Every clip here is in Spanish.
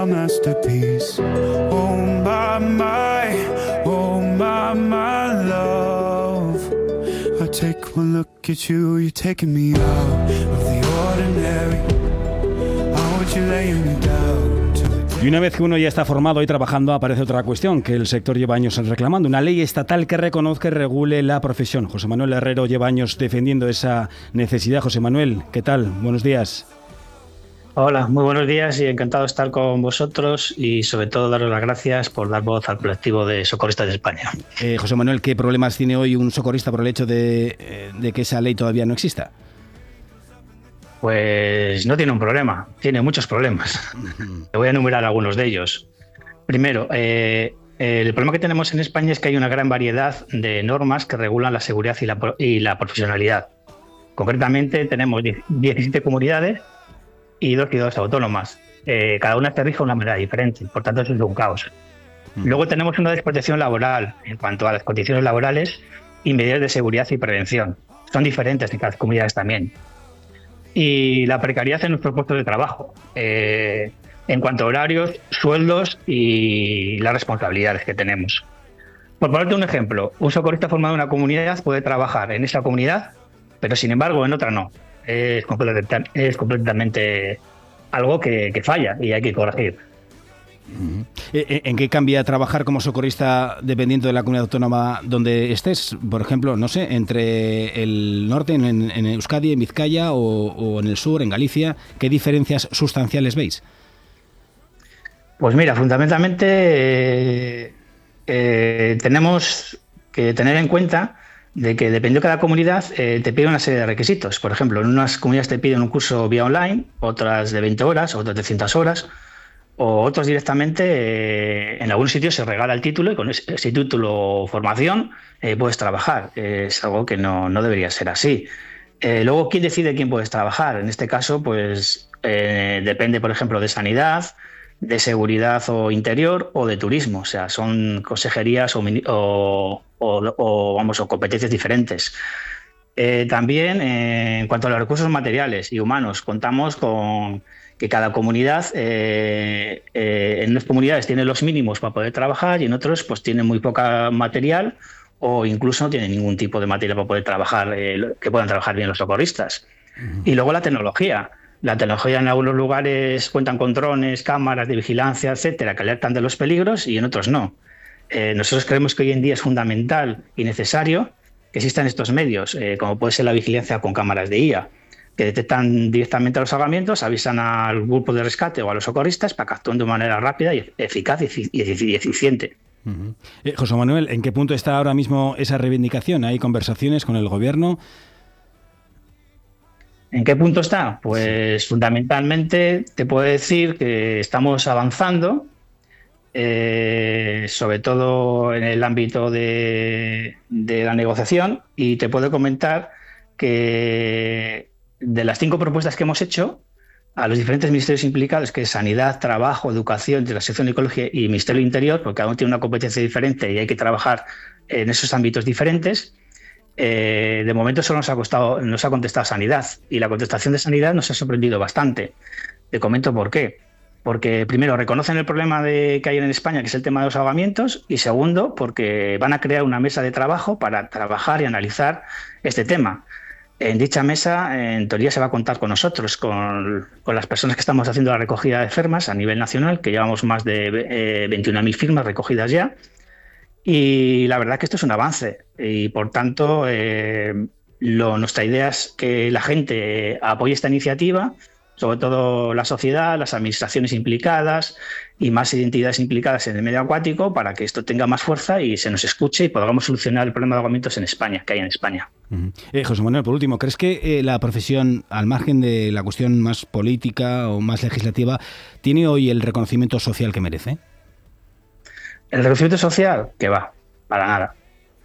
a masterpiece. Oh my love. I take one look at you, you're taking me out of the ordinary. How would you lay me down to the... Y una vez que uno ya está formado y trabajando, aparece otra cuestión que el sector lleva años reclamando: una ley estatal que reconozca y regule la profesión. José Manuel Herrero lleva años defendiendo esa necesidad. José Manuel, ¿qué tal? Buenos días. Hola, muy buenos días y encantado de estar con vosotros y sobre todo daros las gracias por dar voz al colectivo de socorristas de España. José Manuel, ¿qué problemas tiene hoy un socorrista por el hecho de que esa ley todavía no exista? Pues no tiene un problema, tiene muchos problemas. Te voy a enumerar algunos de ellos. Primero, el problema que tenemos en España es que hay una gran variedad de normas que regulan la seguridad y la profesionalidad. Concretamente tenemos 17 comunidades y 2 ciudades autónomas. Cada una se rige de una manera diferente, por tanto eso es un caos. Luego tenemos una desprotección laboral en cuanto a las condiciones laborales y medidas de seguridad y prevención. Son diferentes en cada comunidad también. Y la precariedad en nuestros puestos de trabajo, en cuanto a horarios, sueldos y las responsabilidades que tenemos. Por ponerte un ejemplo, un socorrista formado en una comunidad puede trabajar en esa comunidad, pero sin embargo en otra no. Es completamente algo que falla y hay que corregir. ¿En qué cambia trabajar como socorrista dependiendo de la comunidad autónoma donde estés? Por ejemplo, no sé, entre el norte, en Euskadi, en Vizcaya o en el sur, en Galicia, ¿qué diferencias sustanciales veis? Pues mira, fundamentalmente tenemos que tener en cuenta de que dependiendo de cada comunidad te pide una serie de requisitos. Por ejemplo, en unas comunidades te piden un curso vía online, otras de 20 horas, otras de 100 horas, o otros directamente, en algunos sitios se regala el título y con ese título o formación puedes trabajar. Es algo que no debería ser así. Luego, ¿quién decide quién puedes trabajar? En este caso, pues depende, por ejemplo, de sanidad, de seguridad o interior o de turismo. O sea, son consejerías o competencias diferentes. También, en cuanto a los recursos materiales y humanos, contamos con que cada comunidad, en unas comunidades tiene los mínimos para poder trabajar y en otros pues tiene muy poca material o incluso no tiene ningún tipo de material para poder trabajar, que puedan trabajar bien los socorristas. Y luego la tecnología. La tecnología en algunos lugares cuentan con drones, cámaras de vigilancia, etcétera, que alertan de los peligros y en otros no. Nosotros creemos que hoy en día es fundamental y necesario que existan estos medios, como puede ser la vigilancia con cámaras de IA, que detectan directamente los ahogamientos, avisan al grupo de rescate o a los socorristas para que actúen de manera rápida y eficaz y eficiente. José Manuel, ¿en qué punto está ahora mismo esa reivindicación? ¿Hay conversaciones con el gobierno? ¿En qué punto está? Pues fundamentalmente te puedo decir que estamos avanzando, sobre todo en el ámbito de la negociación, y te puedo comentar que de las 5 propuestas que hemos hecho a los diferentes ministerios implicados, que es Sanidad, Trabajo, Educación, Transición Ecológica y Ministerio del Interior, porque cada uno tiene una competencia diferente y hay que trabajar en esos ámbitos diferentes, de momento solo nos ha contestado Sanidad, y la contestación de Sanidad nos ha sorprendido bastante. Te comento por qué. Porque primero reconocen el problema que hay en España, que es el tema de los ahogamientos, y segundo, porque van a crear una mesa de trabajo para trabajar y analizar este tema. En dicha mesa, en teoría, se va a contar con nosotros, con las personas que estamos haciendo la recogida de firmas a nivel nacional, que llevamos más de 21.000 firmas recogidas ya. Y la verdad que esto es un avance y, por tanto, nuestra idea es que la gente apoye esta iniciativa, sobre todo la sociedad, las administraciones implicadas y más identidades implicadas en el medio acuático, para que esto tenga más fuerza y se nos escuche y podamos solucionar el problema de ahogamientos en España, que hay en España. José Manuel, por último, ¿crees que la profesión, al margen de la cuestión más política o más legislativa, tiene hoy el reconocimiento social que merece? El reconocimiento social, que va, para nada.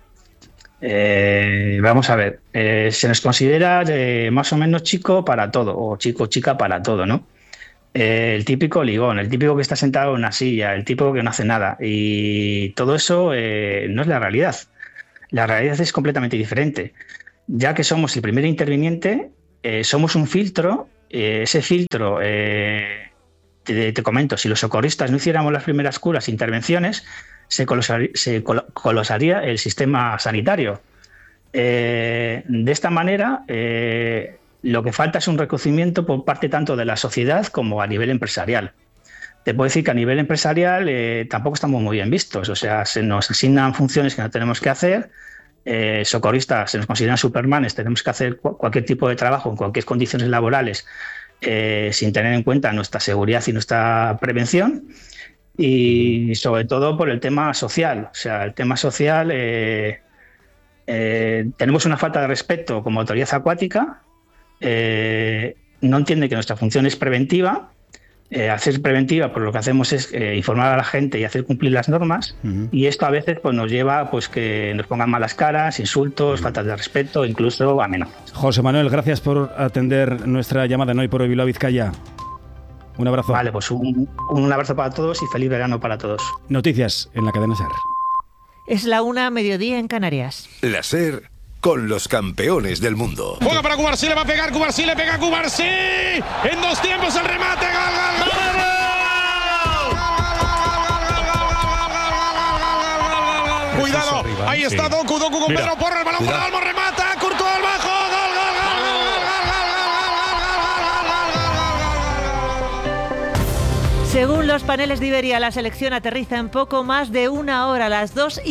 Vamos a ver, se nos considera más o menos chico para todo, o chico o chica para todo, ¿no? El típico ligón, el típico que está sentado en una silla, el típico que no hace nada, y todo eso no es la realidad. La realidad es completamente diferente. Ya que somos el primer interviniente, somos un filtro, ese filtro te comento, si los socorristas no hiciéramos las primeras curas e intervenciones, se colapsaría el sistema sanitario. De esta manera, lo que falta es un reconocimiento por parte tanto de la sociedad como a nivel empresarial. Te puedo decir que a nivel empresarial tampoco estamos muy bien vistos, o sea, se nos asignan funciones que no tenemos que hacer, socorristas se nos consideran supermanes, tenemos que hacer cualquier tipo de trabajo en cualquier condiciones laborales sin tener en cuenta nuestra seguridad y nuestra prevención, y sobre todo por el tema social. O sea, el tema social, tenemos una falta de respeto como autoridad acuática, no entiende que nuestra función es preventiva. Hacer preventiva, pues lo que hacemos es informar a la gente y hacer cumplir las normas, y esto a veces pues nos lleva pues que nos pongan malas caras, insultos, faltas de respeto, incluso amenazas. José Manuel, gracias por atender nuestra llamada en Hoy por Hoy Bilbao Vizcaya. Un abrazo. Vale, pues un abrazo para todos y feliz verano para todos. Noticias en la cadena SER. Es la 1:00, mediodía en Canarias. La SER con los campeones del mundo. Juega para Cubarsí, le va a pegar Cubarsí, le pega Cubarsí. En 2 tiempos el remate, gol, gol, gol. Cuidado, ahí está Doku con Pedro Porro, el balón para Olmo, remata, Courtois al bajo, gol, gol, gol. Según los paneles de Iberia, la selección aterriza en poco más de 1 hora, a las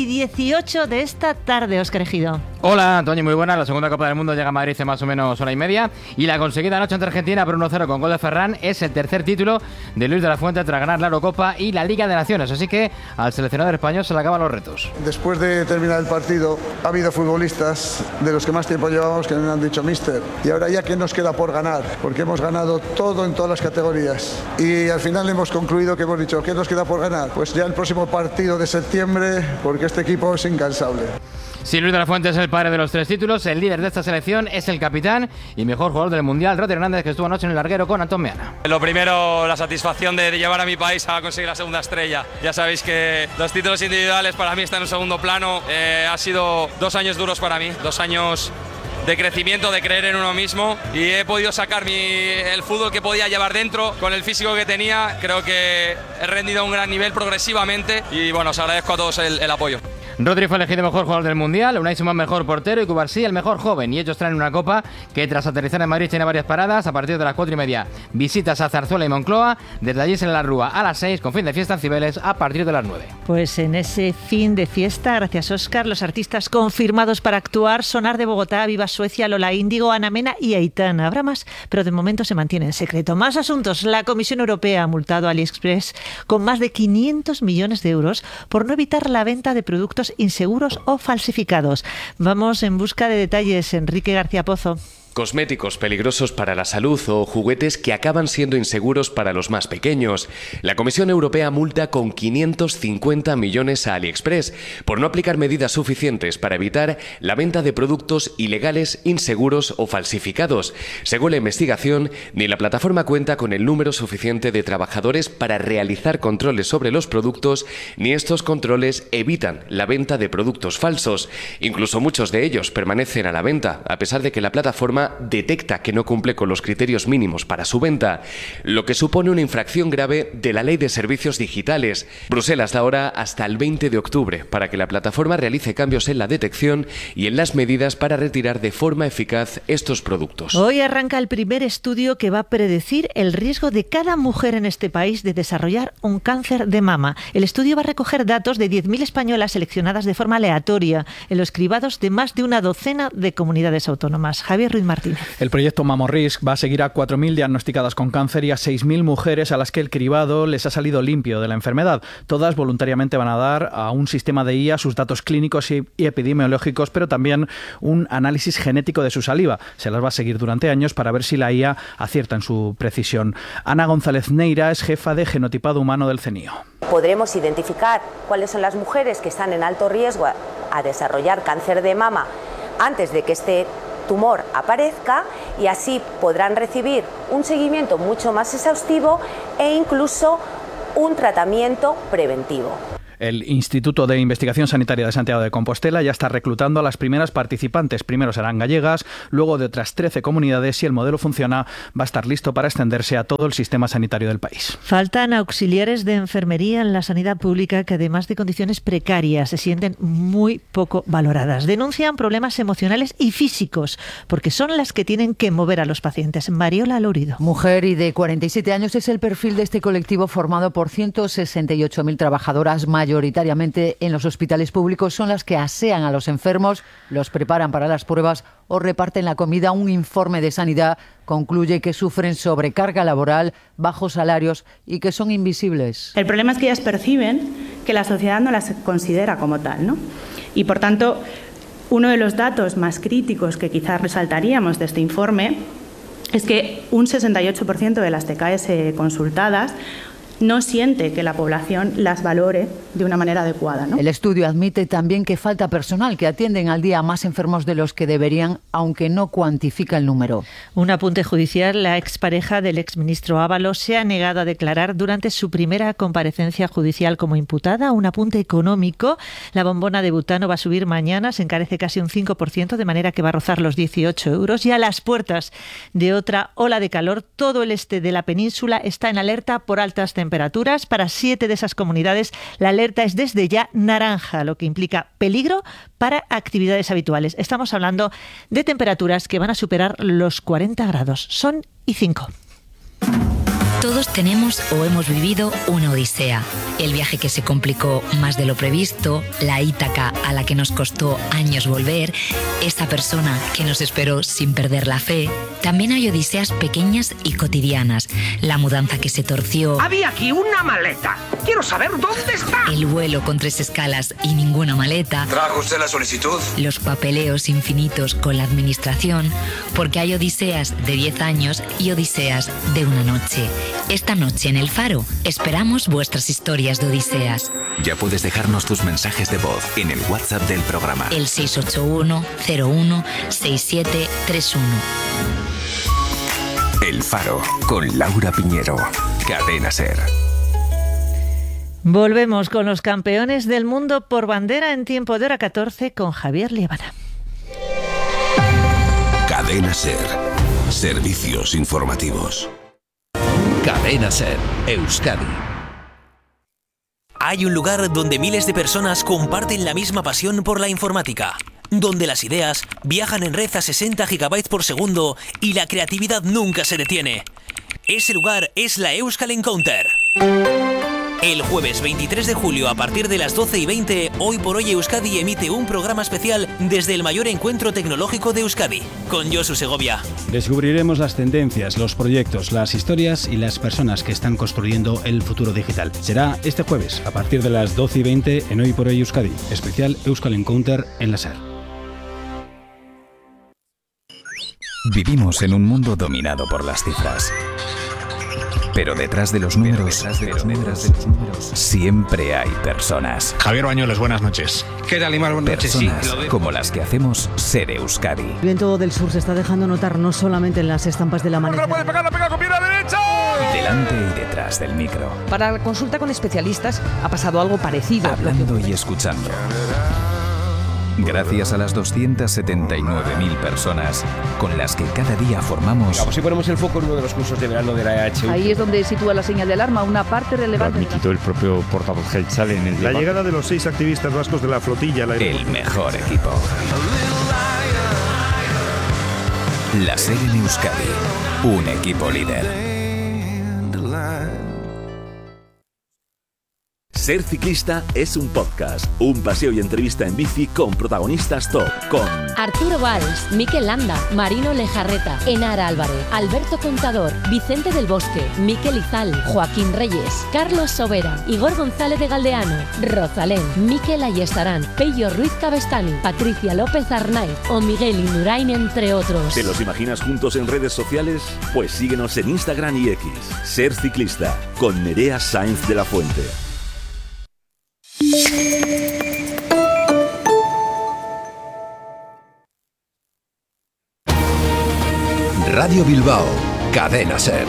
2:18 de esta tarde. Óscar Ejido. Hola, Toñi, muy buena. La segunda Copa del Mundo llega a Madrid hace más o menos hora y media, y la conseguida anoche ante Argentina por 1-0 con gol de Ferran es el tercer título de Luis de la Fuente tras ganar la Eurocopa y la Liga de Naciones, así que al seleccionador español se le acaban los retos. Después de terminar el partido, ha habido futbolistas de los que más tiempo llevamos que me han dicho míster, y ahora ya qué nos queda por ganar, porque hemos ganado todo en todas las categorías, y al final hemos concluido que hemos dicho ¿qué nos queda por ganar? Pues ya el próximo partido de septiembre, porque este equipo es incansable. Si Luis de la Fuente es el padre de los 3 títulos, el líder de esta selección es el capitán y mejor jugador del Mundial, Rodri Hernández, que estuvo anoche en el larguero con Antón Meana. Lo primero, la satisfacción de llevar a mi país a conseguir la segunda estrella. Ya sabéis que los títulos individuales para mí están en un segundo plano. Ha sido 2 años duros para mí, 2 años de crecimiento, de creer en uno mismo, y he podido sacar el fútbol que podía llevar dentro con el físico que tenía. Creo que he rendido a un gran nivel progresivamente y bueno, os agradezco a todos el apoyo. Rodri fue elegido mejor jugador del Mundial, Unai Simón mejor portero y Cubarsí el mejor joven, y ellos traen una copa que tras aterrizar en Madrid tiene varias paradas. A partir de las 4:30 visitas a Zarzuela y Moncloa, desde allí en la Rúa a las 6 con fin de fiesta en Cibeles a partir de las 9. Pues en ese fin de fiesta, gracias Óscar, los artistas confirmados para actuar: Sonar de Bogotá, Viva Suecia, Lola Índigo, Ana Mena y Aitana. Habrá más, pero de momento se mantiene en secreto. Más asuntos. La Comisión Europea ha multado a AliExpress con más de 500 millones de euros por no evitar la venta de productos inseguros o falsificados. Vamos en busca de detalles. Enrique García Pozo. Cosméticos peligrosos para la salud o juguetes que acaban siendo inseguros para los más pequeños. La Comisión Europea multa con 550 millones a AliExpress por no aplicar medidas suficientes para evitar la venta de productos ilegales, inseguros o falsificados. Según la investigación, ni la plataforma cuenta con el número suficiente de trabajadores para realizar controles sobre los productos, ni estos controles evitan la venta de productos falsos. Incluso muchos de ellos permanecen a la venta, a pesar de que la plataforma detecta que no cumple con los criterios mínimos para su venta, lo que supone una infracción grave de la Ley de Servicios Digitales. Bruselas da ahora hasta el 20 de octubre para que la plataforma realice cambios en la detección y en las medidas para retirar de forma eficaz estos productos. Hoy arranca el primer estudio que va a predecir el riesgo de cada mujer en este país de desarrollar un cáncer de mama. El estudio va a recoger datos de 10.000 españolas seleccionadas de forma aleatoria en los cribados de más de una docena de comunidades autónomas. Javier Ruiz Martínez. El proyecto MammoRisk va a seguir a 4.000 diagnosticadas con cáncer y a 6.000 mujeres a las que el cribado les ha salido limpio de la enfermedad. Todas voluntariamente van a dar a un sistema de IA sus datos clínicos y epidemiológicos, pero también un análisis genético de su saliva. Se las va a seguir durante años para ver si la IA acierta en su precisión. Ana González Neira es jefa de genotipado humano del CENIO. Podremos identificar cuáles son las mujeres que están en alto riesgo a desarrollar cáncer de mama antes de que este tumor aparezca, y así podrán recibir un seguimiento mucho más exhaustivo e incluso un tratamiento preventivo. El Instituto de Investigación Sanitaria de Santiago de Compostela ya está reclutando a las primeras participantes. Primero serán gallegas, luego de otras 13 comunidades. Si el modelo funciona, va a estar listo para extenderse a todo el sistema sanitario del país. Faltan auxiliares de enfermería en la sanidad pública que, además de condiciones precarias, se sienten muy poco valoradas. Denuncian problemas emocionales y físicos, porque son las que tienen que mover a los pacientes. Mariola Lourido. Mujer y de 47 años es el perfil de este colectivo formado por 168.000 trabajadoras, mayoritariamente en los hospitales públicos. Son las que asean a los enfermos, los preparan para las pruebas o reparten la comida. Un informe de Sanidad concluye que sufren sobrecarga laboral, bajos salarios y que son invisibles. El problema es que ellas perciben que la sociedad no las considera como tal, ¿no? Y por tanto, uno de los datos más críticos que quizás resaltaríamos de este informe es que un 68% de las TKS consultadas no siente que la población las valore de una manera adecuada, ¿no? El estudio admite también que falta personal, que atienden al día a más enfermos de los que deberían, aunque no cuantifica el número. Un apunte judicial: la expareja del exministro Ábalos se ha negado a declarar durante su primera comparecencia judicial como imputada. Un apunte económico: la bombona de butano va a subir mañana, se encarece casi un 5%, de manera que va a rozar los 18 euros. Y a las puertas de otra ola de calor, todo el este de la península está en alerta por altas temperaturas. Para 7 de esas comunidades la alerta es desde ya naranja, lo que implica peligro para actividades habituales. Estamos hablando de temperaturas que van a superar los 40 grados. Son y 5. Todos tenemos o hemos vivido una odisea. El viaje que se complicó más de lo previsto, la Ítaca a la que nos costó años volver, esa persona que nos esperó sin perder la fe. También hay odiseas pequeñas y cotidianas. La mudanza que se torció. Había aquí una maleta. Quiero saber dónde está. El vuelo con 3 escalas y ninguna maleta. ¿Trajo usted la solicitud? Los papeleos infinitos con la administración. Porque hay odiseas de 10 años y odiseas de una noche. Esta noche en El Faro esperamos vuestras historias de odiseas. Ya puedes dejarnos tus mensajes de voz en el WhatsApp del programa. El 681 01 6731. El Faro, con Laura Piñero. Cadena SER. Volvemos con los campeones del mundo por bandera en tiempo de hora 14 con Javier Liébana. Cadena SER. Servicios informativos. Cadena SER, Euskadi. Hay un lugar donde miles de personas comparten la misma pasión por la informática, donde las ideas viajan en red a 60 GB por segundo y la creatividad nunca se detiene. Ese lugar es la Euskal Encounter. El jueves 23 de julio a partir de las 12:20, Hoy por Hoy Euskadi emite un programa especial desde el mayor encuentro tecnológico de Euskadi, con Josu Segovia. Descubriremos las tendencias, los proyectos, las historias y las personas que están construyendo el futuro digital. Será este jueves a partir de las 12:20 en Hoy por Hoy Euskadi, especial Euskal Encounter en la SER. Vivimos en un mundo dominado por las cifras. Pero detrás de los números, siempre hay personas. Javier Bañuelos, buenas noches. ¿Qué tal, Imar? Buenas noches. Personas como las que hacemos SER Euskadi. El viento del sur se está dejando notar no solamente en las estampas del amanecer. ¡No puede pegar, la pega con pierna derecha! Delante y detrás del micro. Para la consulta con especialistas ha pasado algo parecido. Hablando y escuchando. Gracias a las 279.000 personas con las que cada día formamos. Si ponemos el foco en uno de los cursos de verano de la EHU. Ahí es donde sitúa la señal de alarma, una parte relevante. Lo admitió el propio portavoz Gelchal en el La debate. llegada de los 6 activistas vascos de la flotilla. El mejor equipo. La SER en Euskadi. Un equipo líder. Ser ciclista es un podcast, un paseo y entrevista en bici con protagonistas top, con Arturo Valls, Mikel Landa, Marino Lejarreta, Enara Álvarez, Alberto Contador, Vicente del Bosque, Mikel Izal, Joaquín Reyes, Carlos Sobera, Igor González de Galdeano, Rosalén, Mikel Ayestarán, Pello Ruiz Cabestani, Patricia López Arnaiz o Miguel Indurain, entre otros. ¿Te los imaginas juntos en redes sociales? Pues síguenos en Instagram y X. Ser ciclista con Nerea Sainz de la Fuente. Radio Bilbao, Cadena SER.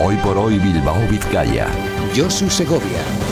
Hoy por hoy Bilbao Vizcaya. Josu Segovia.